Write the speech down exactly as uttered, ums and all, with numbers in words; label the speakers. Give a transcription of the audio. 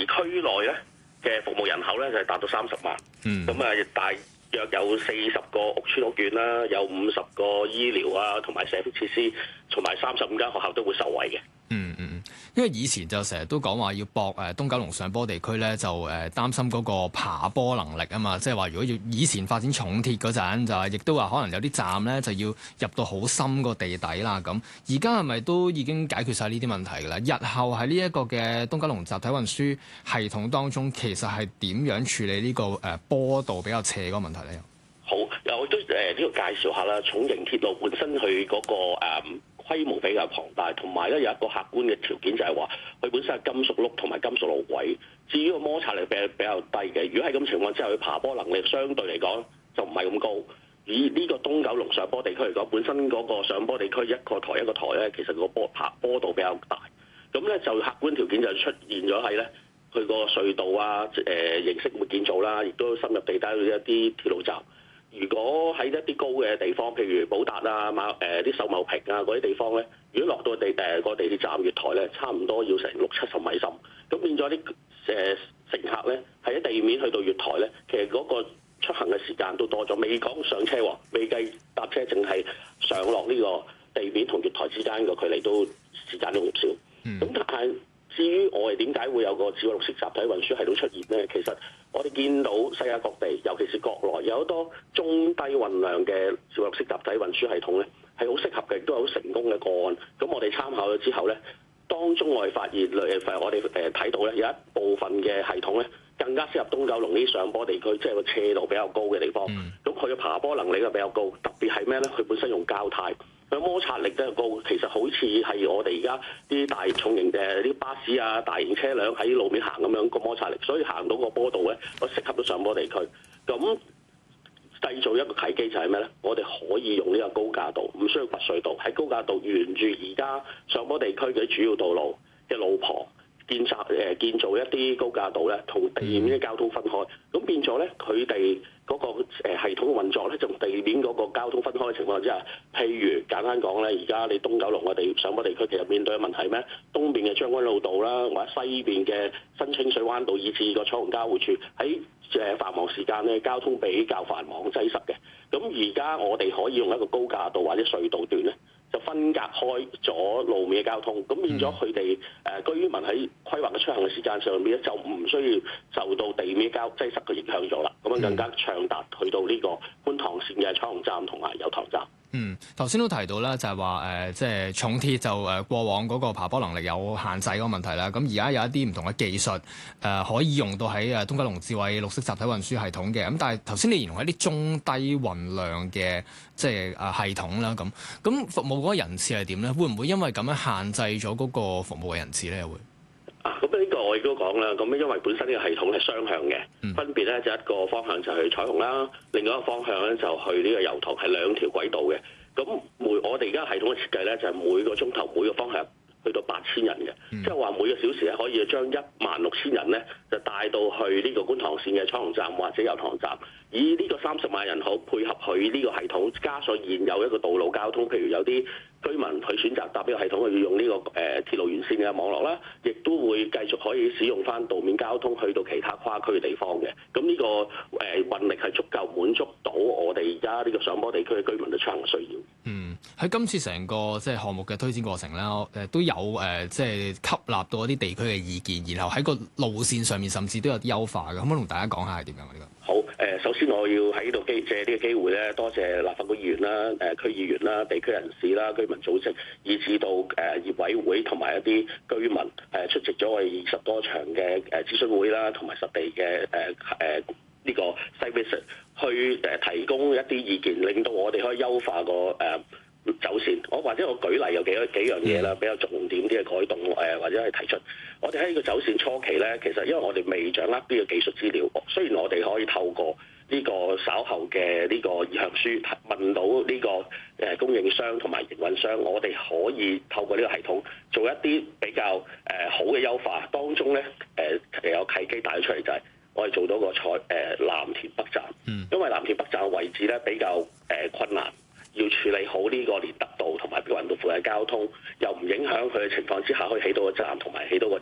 Speaker 1: 區內咧嘅服務人口咧就係達到三十萬，咁啊、嗯、大約有四十個屋邨屋苑啦，有五十個醫療啊同埋社福設施，同埋三十五間學校都會受惠嘅。
Speaker 2: 嗯嗯嗯，因為以前就成日都講話要駁誒東九龍上坡地區咧，就誒擔心嗰個爬坡能力啊嘛，即係話如果要以前發展重鐵嗰陣，就係亦都話可能有啲站咧就要入到好深個地底啦咁。而家係咪都已經解決晒呢啲問題㗎啦？日後喺呢一個嘅東九龍集體運輸系統當中，其實係點樣處理呢個誒坡度比較斜嗰個問題咧？
Speaker 1: 好，又都誒呢個介紹下啦。重型鐵路本身佢嗰、那個誒、嗯、規模比較龐大，同埋咧有一個客觀嘅條件就係話，佢本身係金屬轆同埋金屬路軌。至於個摩擦力比比較低嘅，如果係咁情況之下，佢爬坡能力相對嚟講就唔係咁高。以呢個東九龍上坡地區嚟講，本身嗰個上坡地區一個台一個台咧，其實個坡爬坡度比較大。咁咧就客觀條件就出現咗係咧，佢個隧道啊誒、呃、形式會建造啦，亦都深入地底一啲鐵路站。如果喺一啲高嘅地方，譬如寶達啊、馬誒啲秀茂坪啊嗰啲地方咧，如果落到地誒個地鐵站月台咧，差唔多要成六七十米深，咁變咗啲誒乘客咧喺地面去到月台咧，其實嗰個出行嘅時間都多咗，未講上車喎，未計搭車，淨係上落呢個地面同月台之間個距離都時間都唔少。咁、嗯、但係至於我哋點解會有個智慧綠色集體運輸系統出現咧？其實我哋見到世界各地，尤其是國內有好多中低運量嘅智慧綠色集體運輸系統咧，係好適合嘅，亦都係好成功嘅個案。咁我哋參考咗之後咧，當中我哋發現，誒我哋誒睇到咧，有一部分嘅系統咧，更加適合東九龍呢啲上坡地區，即係個斜度比較高嘅地方。咁佢嘅爬坡能力係比較高，特別係咩咧？佢本身用膠軚。佢摩擦力都係高，其實好似係我哋而家啲大重型嘅啲巴士啊、大型車輛喺路面行咁樣個摩擦力，所以行到個坡度咧，我適合到上坡地區。咁製造一個契機就係咩咧？我哋可以用呢個高架道，唔需要掘隧道，喺高架道沿住而家上坡地區嘅主要道路嘅路旁建設誒建造一啲高架道咧，同地面嘅交通分開。咁變咗咧，佢哋嗰個系統嘅運作咧，就同地面嗰個交通分開嘅情況之下，譬如簡單講咧，而家你東九龍我哋上坡地區其實面對嘅問題咩？東邊嘅將軍澳道啦，或者西邊嘅新清水灣道，以至個彩虹交匯處喺誒繁忙時間咧，交通比較繁忙擠塞嘅。咁而家我哋可以用一個高架道或者隧道段咧，就分隔開咗路面嘅交通，咁變咗佢哋誒居民喺規劃嘅出行嘅時間上面咧，就唔需要受到地面交擠塞嘅影響咗啦。咁樣更加暢達去到呢個觀塘線嘅彩虹站同埋油塘站。
Speaker 2: 嗯，頭先都提到啦，就係話誒，即係重鐵就誒過往嗰個爬坡能力有限制嗰個問題啦。咁而家有一啲唔同嘅技術誒、呃，可以用到喺誒東九龍智慧綠色集體運輸系統嘅。咁但係頭先你形容係一啲中低運量嘅即係誒系統啦。咁咁服務嗰個人次係點咧？會唔會因為咁樣限制咗嗰個服務嘅人次咧？又會？
Speaker 1: 啊，咁呢個我亦都講啦。咁因為本身呢個系統係雙向嘅，嗯、分別咧就一個方向就去彩虹啦，另外一個方向咧就去呢個油塘，係兩條軌道嘅。咁每我哋而家系統嘅設計咧，就係每個鐘頭每個方向去到八千人嘅，即係話每個小時咧可以將一萬六千人咧就帶到去呢個觀塘線嘅彩虹站或者油塘站，以呢個三十萬人口配合佢呢個系統，加上現有一個道路交通，譬如有啲居民佢選擇搭呢個系統去用呢、這個誒、呃、鐵路沿線嘅網絡啦，亦都會繼續可以使用翻道面交通去到其他跨區嘅地方嘅。咁呢、這個誒、呃、運力係足夠滿足到我哋而家呢個上坡地區嘅居民嘅出行需要。
Speaker 2: 嗯，喺今次成個即係項目嘅推展過程咧，誒都有誒、呃、即係吸納到一啲地區嘅意見，然後喺個路線上面甚至都有啲優化嘅。可唔可以同大家講下係點樣嘅呢個？
Speaker 1: 好，誒、呃，首先我要喺呢度機借呢個機會咧，多謝立法會議員啦、誒、呃、區議員啦、地區人士啦、居民組織，以至到誒、呃、業委會同埋一啲居民誒、呃、出席咗我哋二十多場嘅誒諮詢會啦，同埋實地嘅誒誒呢個 site visit 去誒、呃、提供一啲意見，令到我哋可以優化個誒、呃走線，我或者我舉例有幾幾樣嘢啦，比較重點啲嘅改動誒、呃，或者係提出。我哋喺呢個走線初期咧，其實因為我哋未掌握呢個技術資料，雖然我哋可以透過呢個稍後嘅呢個意向書問到呢個誒供應商同埋營運商，我哋可以透過呢個系統做一啲比較誒好嘅優化。當中咧誒有契機帶咗出嚟就係我哋做到個採誒藍田北站，因為藍田北站嘅位置咧比較誒困難。要處理好呢個連德道同埋標雲道附近交通，又唔影響佢嘅情況之下，可以起到個站同埋起到個